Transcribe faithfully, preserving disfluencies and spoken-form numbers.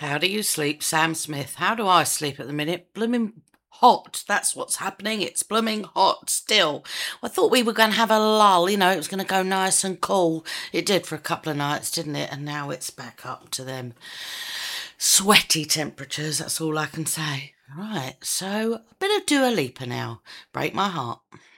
How do you sleep, Sam Smith? How do I sleep at the minute? Blooming hot. That's what's happening. It's blooming hot still. I thought we were going to have a lull, you know, it was going to go nice and cool. It did for a couple of nights, didn't it? And now it's back up to them sweaty temperatures. That's all I can say. Right, so a bit of Dua Lipa now. Break my heart.